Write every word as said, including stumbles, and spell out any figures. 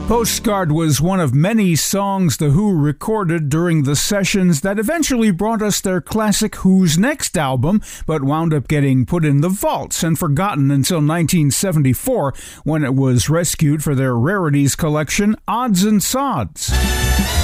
Postcard was one of many songs The Who recorded during the sessions that eventually brought us their classic Who's Next album, but wound up getting put in the vaults and forgotten until nineteen seventy-four, when it was rescued for their rarities collection, Odds and Sods.